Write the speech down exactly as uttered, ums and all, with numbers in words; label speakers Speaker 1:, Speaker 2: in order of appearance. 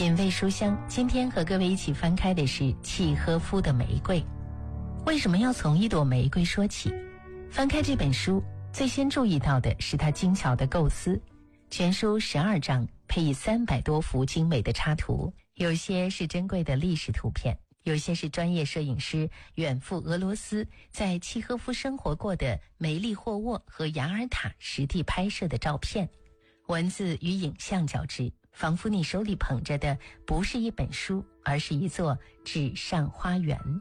Speaker 1: 品味书香，今天和各位一起翻开的是契诃夫的玫瑰。为什么要从一朵玫瑰说起？翻开这本书，最先注意到的是它精巧的构思。全书十二章，配以三百多幅精美的插图，有些是珍贵的历史图片，有些是专业摄影师远赴俄罗斯，在契诃夫生活过的梅利霍沃和雅尔塔实地拍摄的照片。文字与影像交织，仿佛你手里捧着的不是一本书，而是一座纸上花园。